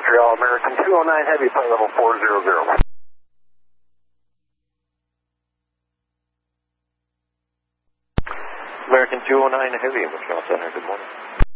Montreal, American 209 Heavy, flight level 400. American 209 Heavy, Montreal Center, good morning.